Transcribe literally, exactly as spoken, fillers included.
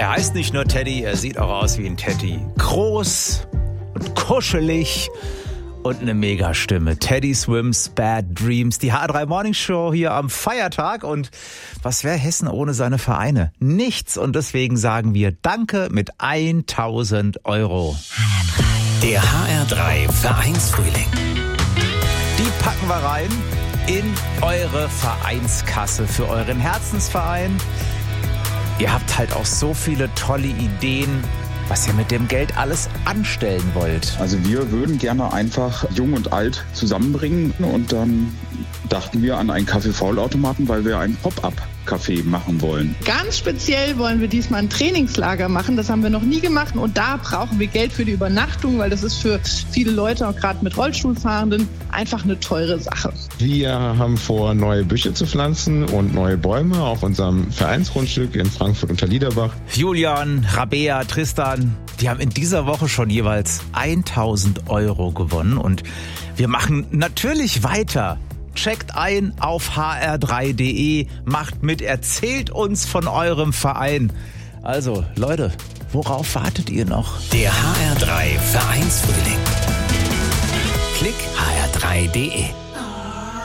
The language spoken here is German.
Er heißt nicht nur Teddy, er sieht auch aus wie ein Teddy. Groß und kuschelig und eine Megastimme. Teddy Swims Bad Dreams. Die H R drei Morning Show hier am Feiertag. Und was wäre Hessen ohne seine Vereine? Nichts. Und deswegen sagen wir Danke mit tausend Euro. Der H R drei Vereinsfrühling. Die packen wir rein in eure Vereinskasse für euren Herzensverein. Ihr habt halt auch so viele tolle Ideen, was ihr mit dem Geld alles anstellen wollt. Also wir würden gerne einfach Jung und Alt zusammenbringen und dann dachten wir an einen Kaffee-Faul-Automaten, weil wir ein Pop-up-Café machen wollen. Ganz speziell wollen wir diesmal ein Trainingslager machen. Das haben wir noch nie gemacht und da brauchen wir Geld für die Übernachtung, weil das ist für viele Leute, auch gerade mit Rollstuhlfahrenden, einfach eine teure Sache. Wir haben vor, neue Büsche zu pflanzen und neue Bäume auf unserem Vereinsgrundstück in Frankfurt unter Liederbach. Julian, Rabea, Tristan, die haben in dieser Woche schon jeweils tausend Euro gewonnen und wir machen natürlich weiter. Checkt ein auf h r drei punkt d e, macht mit, erzählt uns von eurem Verein. Also, Leute, worauf wartet ihr noch? Der H R drei Vereinsfrühling. Klick h r drei punkt d e.